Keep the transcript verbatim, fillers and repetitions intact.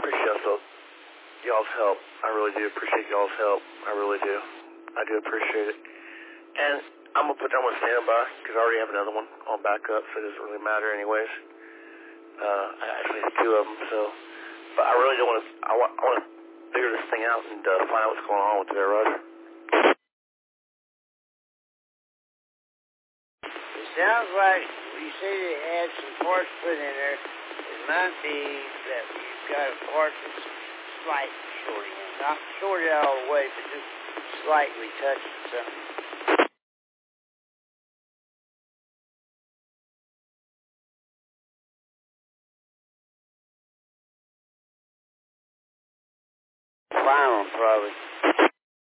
appreciate also y'all's help. I really do appreciate y'all's help. I really do. I do appreciate it. And I'm gonna put that on standby because I already have another one on backup, so it doesn't really matter anyways. Uh, I actually have two of them, so. But I really don't want to. I want. I want to figure this thing out and uh, find out what's going on with it, Roger. It sounds like you said it had some parts put in there. It might be that you've got a part that's slightly shorting in. Not shorted all the way, but just slightly touching something. Final, probably.